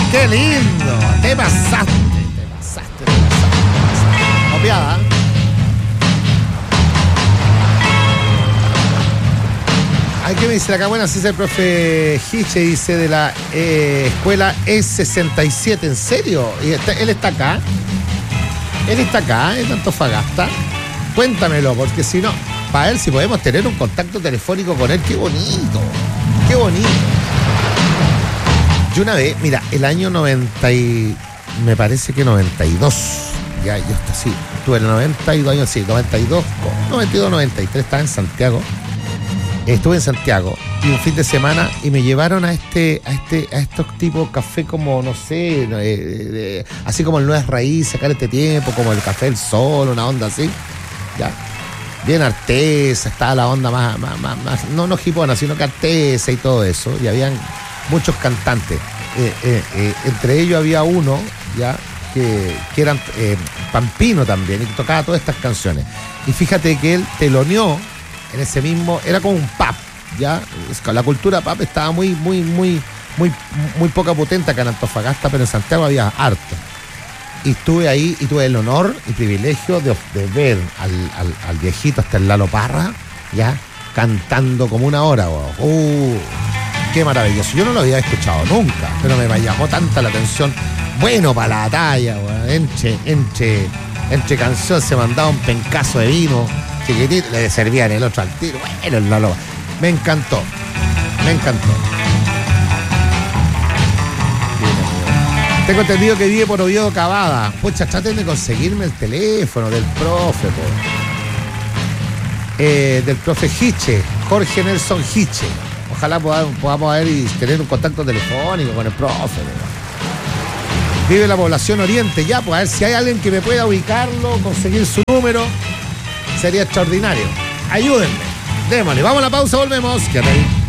¡Qué lindo! Te pasaste. Copiada. Ay, ¿qué me dice acá? Bueno, así es el profe Hiche, dice, de la escuela E67. ¿En serio? ¿Él está acá? ¿Él está acá, en Antofagasta? Cuéntamelo, porque si no, para ver si podemos tener un contacto telefónico con él. ¡Qué bonito! ¡Qué bonito! Yo una vez, mira, el año 90 y... me parece que 92. Ya, yo estoy así. Tuve el 92 años, sí, 92, 93, estaba en Santiago. Estuve en Santiago y un fin de semana y me llevaron a estos tipos café como, no sé, así como el Nuez Raíz, sacar este tiempo, como el Café del Sol, una onda así, ya. Bien artesa, estaba la onda más no hipona, sino que artesa y todo eso, y habían muchos cantantes. Entre ellos había uno, ya, que eran pampino también, y que tocaba todas estas canciones. Y fíjate que él teloneó en ese mismo, era como un pub, ya. La cultura pub estaba muy poca potente acá en Antofagasta, pero en Santiago había harto. Y estuve ahí y tuve el honor y privilegio de ver al viejito, hasta el Lalo Parra, ya, cantando como una hora. Qué maravilloso. Yo no lo había escuchado nunca, pero me llamó tanta la atención. Bueno para la talla, entre canción se mandaba un pencazo de vino chiquitito, le servían el otro al tiro. Bueno, el Lalo. Me encantó. Tengo entendido que vive por Oviedo Cavada. Pucha, traten de conseguirme el teléfono del profe, del profe Hiche, Jorge Nelson Hiche. Ojalá podamos ver y tener un contacto telefónico con el profe. Vive la población oriente, ya, pues a ver si hay alguien que me pueda ubicarlo, conseguir su número. Sería extraordinario. Ayúdenme. Démosle. Vamos a la pausa, volvemos. Quédate ahí.